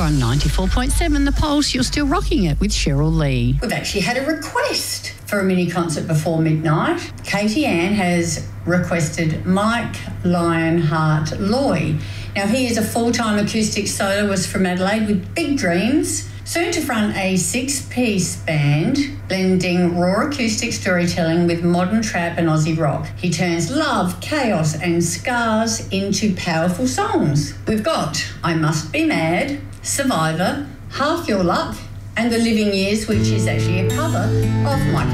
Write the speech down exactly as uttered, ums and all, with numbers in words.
on ninety-four point seven The Pulse. You're still rocking it with Cheryl Lee. We've actually had a request for a mini concert before midnight. Katie Ann has requested Mike Lionheart Loy. Now, he is a full-time acoustic soloist from Adelaide with big dreams, soon to front a six-piece band blending raw acoustic storytelling with modern trap and Aussie rock. He turns love, chaos and scars into powerful songs. We've got I Must Be Mad, Survivor, Half Your Luck and The Living Years, which is actually a cover of Mike